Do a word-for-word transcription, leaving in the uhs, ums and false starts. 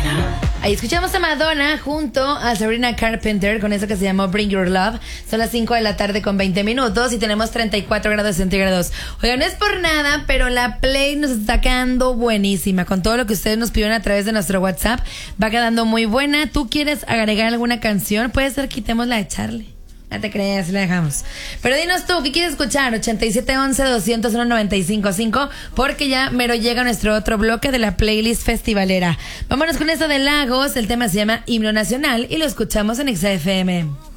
Ahí escuchamos a Madonna junto a Sabrina Carpenter con eso que se llamó Bring Your Love. Son las cinco de la tarde con veinte minutos y tenemos treinta y cuatro grados centígrados. Oigan, no es por nada, pero la play nos está quedando buenísima. Con todo lo que ustedes nos pidieron a través de nuestro WhatsApp, va quedando muy buena. ¿Tú quieres agregar alguna canción? Puede ser, quitemos la de Charlie. No te creas, la dejamos. Pero dinos tú, ¿qué quieres escuchar? ochenta y siete once doscientos uno noventa y cinco cinco, porque ya mero llega nuestro otro bloque de la playlist festivalera. Vámonos con eso de Lagos, el tema se llama Himno Nacional y lo escuchamos en X F M.